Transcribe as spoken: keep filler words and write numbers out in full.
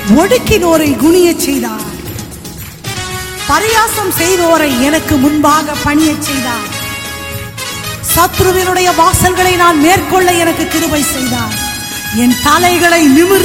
ஒடுக்கினோரை குனியச் செய்தார். பரியாசம் செய்தோரை எனக்கு முன்பாக பணியச் செய்தார். சத்ருவினுடைய வாசல்களை நான் மேற்கொள்ள எனக்கு கிருபை செய்தார். என் தலைகளை நிமிர்த்த